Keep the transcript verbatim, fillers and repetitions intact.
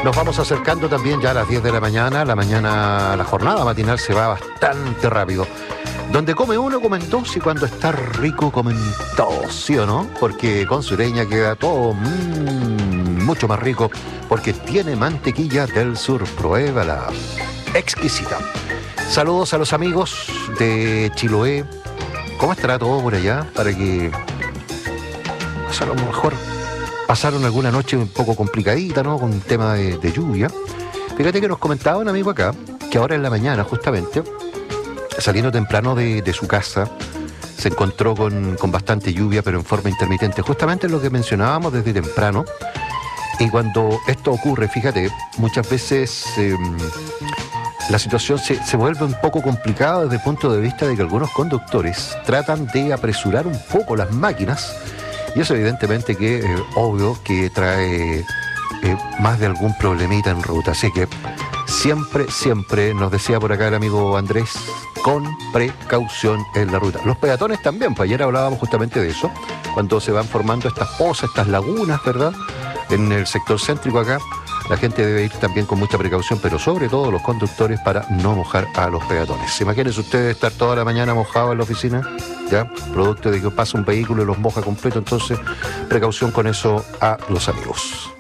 Nos vamos acercando también ya a las diez de la mañana. La mañana, la jornada matinal se va bastante rápido. Donde come uno, comen dos, y cuando está rico, comen todos, ¿sí o no? Porque con Sureña queda todo mmm, mucho más rico, porque tiene mantequilla del sur. Pruébala. Exquisita. Saludos a los amigos de Chiloé. ¿Cómo estará todo por allá? Para que, pues a lo mejor pasaron alguna noche un poco complicadita, ¿no? Con un tema de, de lluvia. Fíjate que nos comentaba un amigo acá, que ahora en la mañana, justamente, saliendo temprano de, de su casa, se encontró con, con bastante lluvia, pero en forma intermitente. Justamente lo que mencionábamos desde temprano. Y cuando esto ocurre, fíjate, muchas veces eh, la situación se, se vuelve un poco complicada desde el punto de vista de que algunos conductores tratan de apresurar un poco las máquinas, y eso evidentemente que eh, obvio que trae eh, más de algún problemita en ruta. Así que siempre, siempre, nos decía por acá el amigo Andrés, con precaución en la ruta. Los peatones también, pues ayer hablábamos justamente de eso, cuando se van formando estas pozas, estas lagunas, ¿verdad?, en el sector céntrico acá. La gente debe ir también con mucha precaución, pero sobre todo los conductores, para no mojar a los peatones. Imagínense ustedes estar toda la mañana mojado en la oficina, ¿ya? Producto de que pasa un vehículo y los moja completo. Entonces, precaución con eso a los amigos.